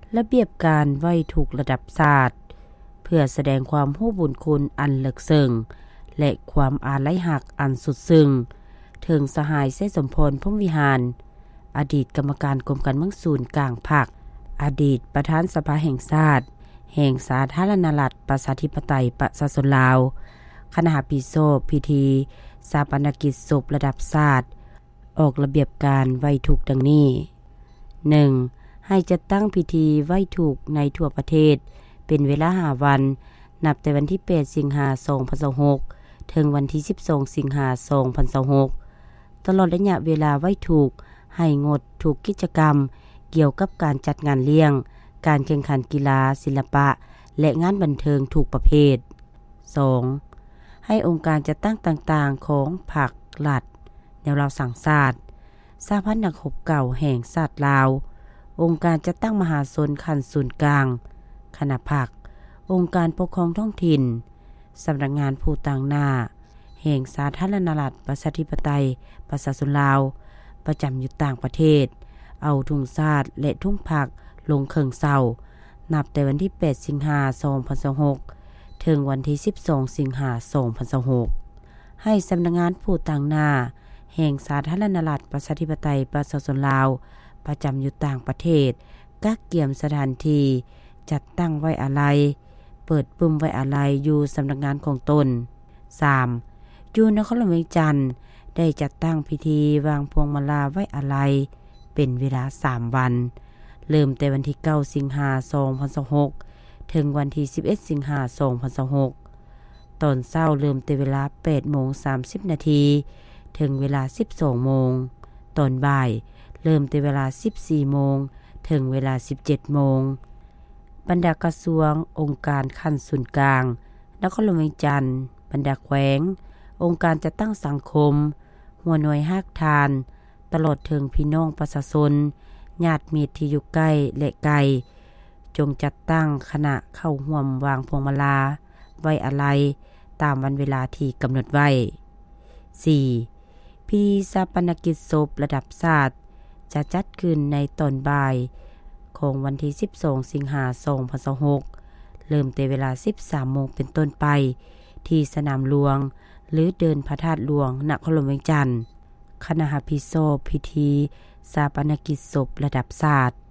ระเบียบการไว้ทุกระดับศาสตร์เพื่อแสดงความรู้บุญคุณอันลึกซึ้งและความอาลัยหักอันสุดซึ้งถึงสหายเสสมพรพรหมวิหารอดีตกรรมการกรมการเมืองศูนย์กลางภาคอดีตประธานสภาแห่งชาติแห่งสาธารณรัฐประชาธิปไตยประชาชนลาวคณะพิโซพิธีชาปนกิจศพระดับชาติออกระเบียบการไว้ทุกดังนี้ 1. ให้จัดตั้งพิธีไว้ทุกในทั่วประเทศเป็นเวลา5วันนับแต่วันที่8สิงหาคม2026ถึงวันที่12สิงหาคม2026ตลอดระยะเวลาไว้ทุกให้งดทุกกิจกรรมเกี่ยวกับการจัดงานเลี้ยงการแข่งขันกีฬาศิลปะและงานบันเทิงทุกประเภท 2. ให้องค์การจัดตั้งต่างๆของภาครัฐแนวเราสั่งศาสตร์สหพันธ์นักรบเก่าแห่งชาติลาวองค์การจัดตั้งมหาชนขั้นศูนย์กลางคณะภาคองค์การปกครองท้องถิ่นสำนักงานผู้ต่างหน้าแห่งสาธารณรัฐประชาธิปไตยประชาชนลาวประจำอยู่ต่างประเทศเอาธงชาติและธงพรรคลงเครื่องเศร้านับแต่วันที่8สิงหาคม2026ถึงวันที่12สิงหาคม2026ให้สำนักงานผู้ต่างหน้าแห่งสาธารณรัฐประชาธิปไตยประชาชนลาวประจำอยู่ต่างประเทศกักเกี่ยมสถานที่จัดตั้งไว้อาลัยเปิดปุ่มไว้อาลัยอยู่สำนักงานของตน 3. อยู่นครหลวงเวียงจันทน์ได้จัดตั้งพิธีวางพวงมาลาไว้อาลัยเป็นเวลา3วันเริ่มแต่วันที่9สิงหาคม2026ถึงวันที่11สิงหาคม2026ตอนเช้าเริ่มแต่เวลา 8:30 นาทีถึงเวลา 12 โมงตอนบ่ายเริ่มแต่เวลา 14 โมงถึงเวลา 17 โมงบรรดากระทรวงองค์การขั้นศูนย์กลางนครหลวงเวียงจันทน์บรรดาแขวงองค์การจัดตั้งสังคมหัวหน่วยฮักทานตลอดถึงพี่น้องประชาชนญาติมิตรที่อยู่ใกล้และไกลจงจัดตั้งคณะเข้าร่วมวางพวงมาลาไว้อาลัยตามวันเวลาที่กำหนดไว้ 4. พิธีชาปนกิจศพระดับชาติจะจัดขึ้นในตอนบ่ายของวันที่12สิงหาคม2026เริ่มแต่เวลา 13 โมงเป็นต้นไปที่สนามหลวงหรือเดินพระธาตุหลวงนครหลวงเวียงจันทน์คณะพิโซพิธีชาปนกิจศพระดับชาติ